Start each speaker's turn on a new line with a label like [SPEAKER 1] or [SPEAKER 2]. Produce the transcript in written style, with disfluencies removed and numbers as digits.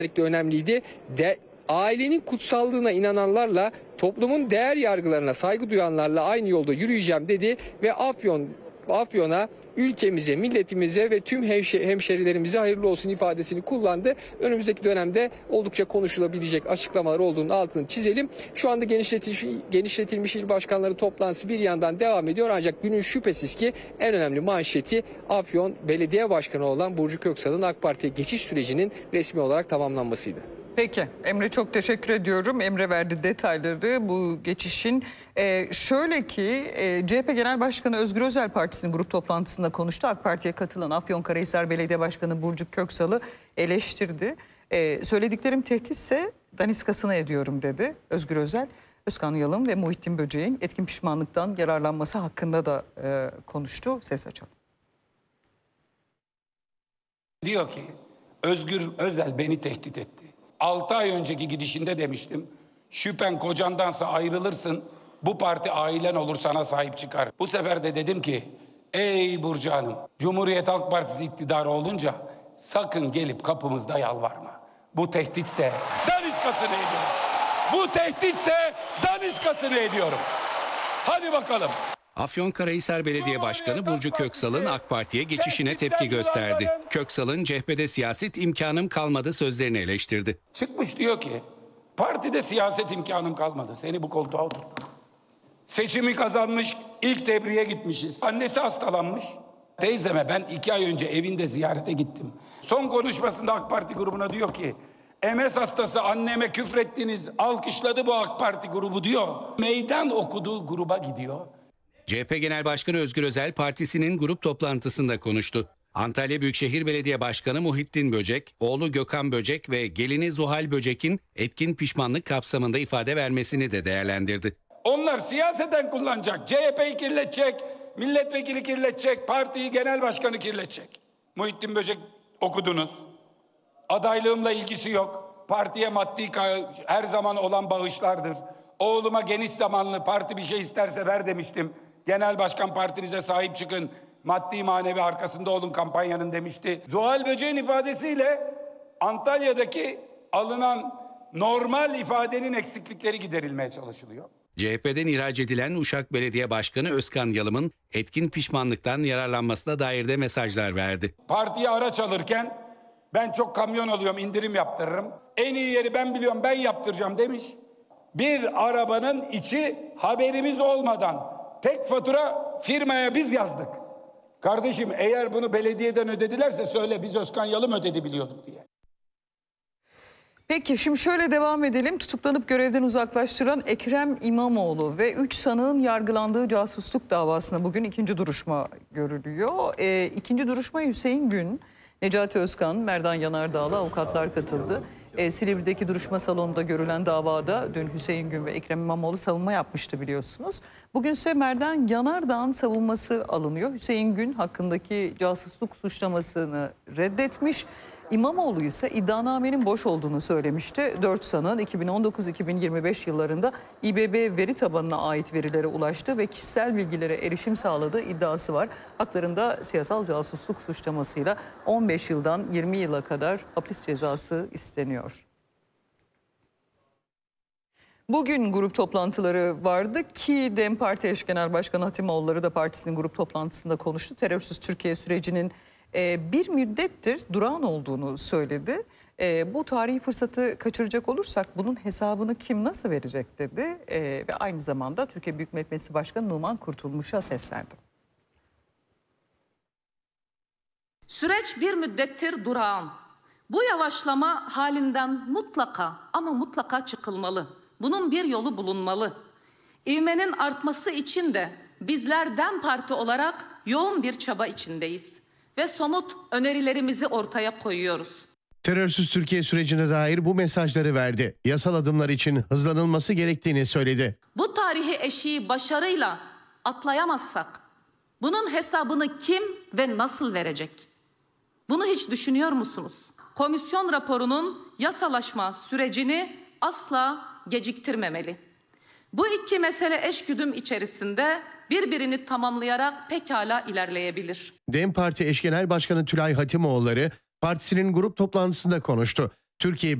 [SPEAKER 1] önemliydi. Ailenin kutsallığına inananlarla, toplumun değer yargılarına saygı duyanlarla aynı yolda yürüyeceğim dedi ve Afyon'a, ülkemize, milletimize ve tüm hemşerilerimize hayırlı olsun ifadesini kullandı. Önümüzdeki dönemde oldukça konuşulabilecek açıklamalar olduğunun altını çizelim. Şu anda genişletilmiş il başkanları toplantısı bir yandan devam ediyor, ancak günün şüphesiz ki en önemli manşeti Afyon Belediye Başkanı olan Burcu Köksal'ın AK Parti'ye geçiş sürecinin resmi olarak tamamlanmasıydı.
[SPEAKER 2] Peki Emre, çok teşekkür ediyorum. Emre verdi detayları bu geçişin. Şöyle ki CHP Genel Başkanı Özgür Özel Partisi'nin grup toplantısında konuştu. AK Parti'ye katılan Afyonkarahisar Belediye Başkanı Burcu Köksal'ı eleştirdi. Söylediklerim tehditse daniskasına ediyorum dedi Özgür Özel. Özkan Yalın ve Muhittin Böcek'in etkin pişmanlıktan yararlanması hakkında da konuştu. Ses açalım.
[SPEAKER 3] Diyor ki Özgür Özel beni tehdit etti. 6 ay önceki gidişinde demiştim. Şüphen kocandansa ayrılırsın. Bu parti ailen olur, sana sahip çıkar. Bu sefer de dedim ki ey Burcu Hanım, Cumhuriyet Halk Partisi iktidarı olunca sakın gelip kapımızda yalvarma. Bu tehditse daniskasını ediyorum. Bu tehditse daniskasını ediyorum. Hadi bakalım.
[SPEAKER 4] Afyonkarahisar Belediye Başkanı Burcu Köksal'ın AK Parti'ye geçişine tepki gösterdi. Köksal'ın CHP'de siyaset imkanım kalmadı sözlerini eleştirdi.
[SPEAKER 3] Çıkmış diyor ki partide siyaset imkanım kalmadı. Seni bu koltuğa oturttum. Seçimi kazanmış, ilk tebriğe gitmişiz. Annesi hastalanmış. Teyzeme ben 2 ay önce evinde ziyarete gittim. Son konuşmasında AK Parti grubuna diyor ki MS hastası anneme küfrettiniz, alkışladı bu AK Parti grubu diyor. Meydan okuduğu gruba gidiyor.
[SPEAKER 4] CHP Genel Başkanı Özgür Özel partisinin grup toplantısında konuştu. Antalya Büyükşehir Belediye Başkanı Muhittin Böcek, oğlu Gökhan Böcek ve gelini Zuhal Böcek'in etkin pişmanlık kapsamında ifade vermesini de değerlendirdi.
[SPEAKER 3] Onlar siyaseten kullanacak, CHP'yi kirletecek, milletvekili kirletecek, partiyi genel başkanı kirletecek. Muhittin Böcek okudunuz. Adaylığımla ilgisi yok. Partiye maddi her zaman olan bağışlardır. Oğluma geniş zamanlı parti bir şey isterse ver demiştim. Genel başkan partinize sahip çıkın. Maddi manevi arkasında olun kampanyanın demişti. Zuhal Böcek'in ifadesiyle Antalya'daki alınan normal ifadenin eksiklikleri giderilmeye çalışılıyor.
[SPEAKER 4] CHP'den ihraç edilen Uşak Belediye Başkanı Özkan Yalım'ın etkin pişmanlıktan yararlanmasına dair de mesajlar verdi.
[SPEAKER 3] Partiye araç alırken ben çok kamyon alıyorum, indirim yaptırırım. En iyi yeri ben biliyorum, ben yaptıracağım demiş. Bir arabanın içi haberimiz olmadan tek fatura firmaya biz yazdık. Kardeşim eğer bunu belediyeden ödedilerse söyle, biz Özkan Yalım ödedi biliyorduk diye.
[SPEAKER 2] Peki şimdi şöyle devam edelim. Tutuklanıp görevden uzaklaştıran Ekrem İmamoğlu ve 3 sanığın yargılandığı casusluk davasına bugün ikinci duruşma görülüyor. İkinci duruşma Hüseyin Gün, Necati Özkan, Merdan Yanardağlı avukatlar katıldı. Silivri'deki duruşma salonunda görülen davada dün Hüseyin Gün ve Ekrem İmamoğlu savunma yapmıştı biliyorsunuz. Bugün ise Merdan Yanardağ'ın savunması alınıyor. Hüseyin Gün hakkındaki casusluk suçlamasını reddetmiş. İmamoğlu ise iddianamenin boş olduğunu söylemişti. 4 sanığın 2019-2025 yıllarında İBB veri tabanına ait verilere ulaştı ve kişisel bilgilere erişim sağladığı iddiası var. Haklarında siyasal casusluk suçlamasıyla 15 yıldan 20 yıla kadar hapis cezası isteniyor. Bugün grup toplantıları vardı ki DEM Parti Eş Genel Başkanı Hatimoğulları da partisinin grup toplantısında konuştu. Terörsüz Türkiye sürecinin bir müddettir durağan olduğunu söyledi. Bu tarihi fırsatı kaçıracak olursak bunun hesabını kim nasıl verecek dedi. Ve aynı zamanda Türkiye Büyük Millet Meclisi Başkanı Numan Kurtulmuş'a seslendi.
[SPEAKER 5] Süreç bir müddettir durağan. Bu yavaşlama halinden mutlaka ama mutlaka çıkılmalı. Bunun bir yolu bulunmalı. İvmenin artması için de bizler DEM Parti olarak yoğun bir çaba içindeyiz ve somut önerilerimizi ortaya koyuyoruz.
[SPEAKER 6] Terörsüz Türkiye sürecine dair bu mesajları verdi. Yasal adımlar için hızlanılması gerektiğini söyledi.
[SPEAKER 5] Bu tarihi eşiği başarıyla atlayamazsak bunun hesabını kim ve nasıl verecek? Bunu hiç düşünüyor musunuz? Komisyon raporunun yasalaşma sürecini asla geciktirmemeli. Bu iki mesele eşgüdüm içerisinde birbirini tamamlayarak pekala ilerleyebilir.
[SPEAKER 6] DEM Parti Eş Genel Başkanı Tülay Hatimoğulları partisinin grup toplantısında konuştu. Türkiye